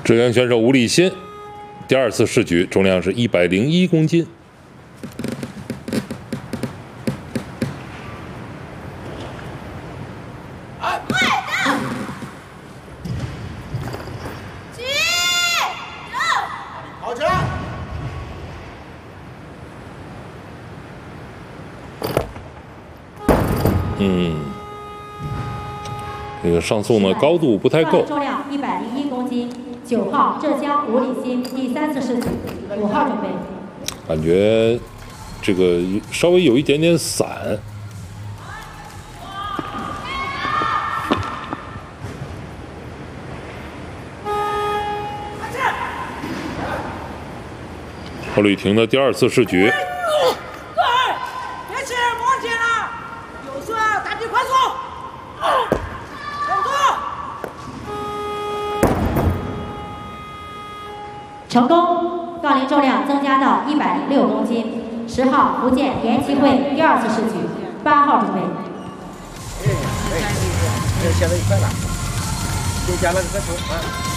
浙江选手吴立新第2次试举，重量是101公斤。 好起来！ 这个上送的高度不太够。 重量101公斤，9号浙江吴立新第3次试举，5号准备。 感觉这个稍微有一点点散。侯吕婷的第2次试举。 别去，莫接了，有事大地快速。 成功，杠铃重量增加到106公斤。10号福建严其慧第2次试举，8号准备。 这现在就快了，又加了个头啊。